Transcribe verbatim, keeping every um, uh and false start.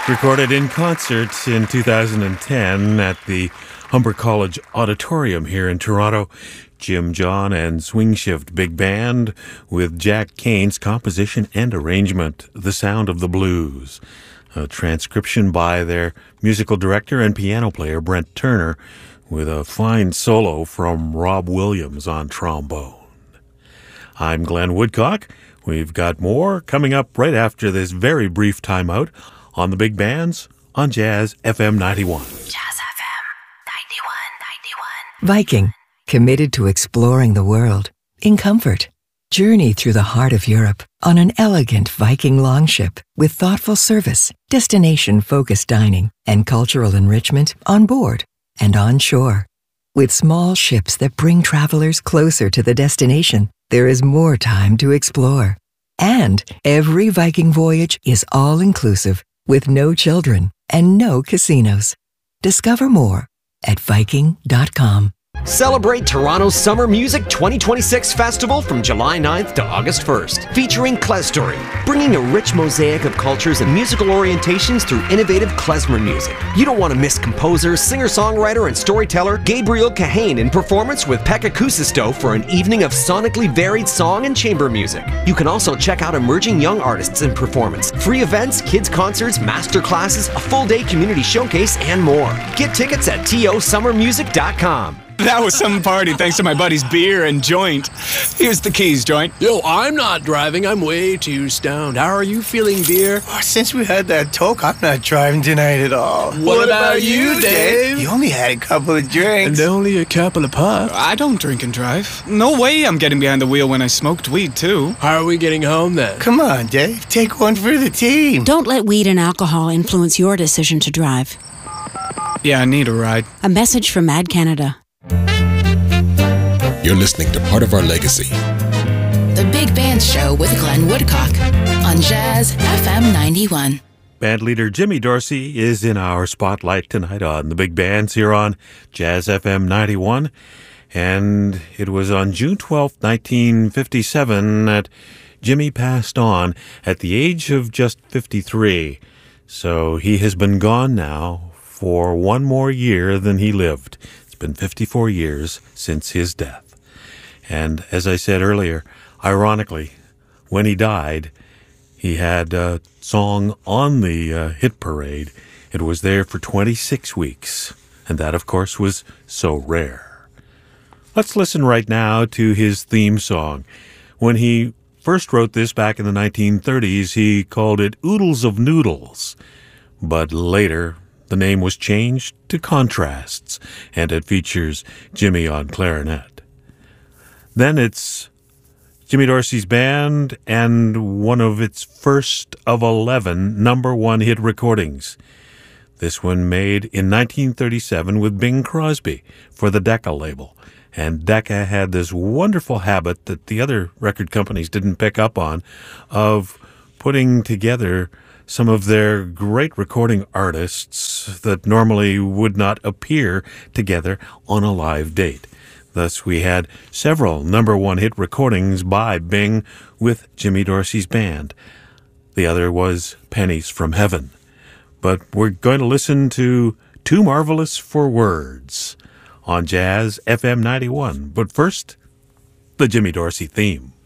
Recorded in concert in two thousand ten at the Humber College Auditorium here in Toronto. Jim John and Swing Shift Big Band with Jack Kane's composition and arrangement, The Sound of the Blues. A transcription by their musical director and piano player Brent Turner with a fine solo from Rob Williams on trombone. I'm Glenn Woodcock. We've got more coming up right after this very brief timeout on the Big Bands on Jazz F M ninety-one. Jazz F M ninety-one, ninety-one. Viking, committed to exploring the world in comfort. Journey through the heart of Europe on an elegant Viking longship with thoughtful service, destination-focused dining, and cultural enrichment on board and on shore. With small ships that bring travelers closer to the destination, there is more time to explore. And every Viking voyage is all-inclusive with no children and no casinos. Discover more at Viking dot com. Celebrate Toronto's Summer Music twenty twenty-six Festival from July ninth to August first, featuring Klezstory, bringing a rich mosaic of cultures and musical orientations through innovative klezmer music. You don't want to miss composer, singer-songwriter, and storyteller Gabriel Kahane in performance with Pekka Kuusisto for an evening of sonically varied song and chamber music. You can also check out emerging young artists in performance, free events, kids' concerts, master classes, a full-day community showcase, and more. Get tickets at T O summer music dot com. That was some party thanks to my buddy's beer and joint. Here's the keys, joint. Yo, I'm not driving. I'm way too stoned. How are you feeling, dear? Oh, since we had that talk, I'm not driving tonight at all. What, what about, about you, Dave? You only had a couple of drinks. And only a couple of puffs. I don't drink and drive. No way I'm getting behind the wheel when I smoked weed, too. How are we getting home, then? Come on, Dave. Take one for the team. Don't let weed and alcohol influence your decision to drive. Yeah, I need a ride. A message from Mad Canada. You're listening to Part of Our Legacy. The Big Band Show with Glenn Woodcock on Jazz F M ninety-one. Band leader Jimmy Dorsey is in our spotlight tonight on the Big Bands here on Jazz F M ninety-one. And it was on June twelfth, nineteen fifty-seven that Jimmy passed on at the age of just fifty-three. So he has been gone now for one more year than he lived. It's been fifty-four years since his death. And as I said earlier, ironically, when he died, he had a song on the uh, hit parade. It was there for twenty-six weeks, and that, of course, was so rare. Let's listen right now to his theme song. When he first wrote this back in the nineteen thirties, he called it Oodles of Noodles. But later, the name was changed to Contrasts, and it features Jimmy on clarinet. Then it's Jimmy Dorsey's band and one of its first of eleven number one hit recordings. This one made in nineteen thirty-seven with Bing Crosby for the Decca label. And Decca had this wonderful habit that the other record companies didn't pick up on of putting together some of their great recording artists that normally would not appear together on a live date. Thus, we had several number one hit recordings by Bing with Jimmy Dorsey's band. The other was Pennies from Heaven. But we're going to listen to Too Marvelous for Words on Jazz F M ninety-one. But first, the Jimmy Dorsey theme.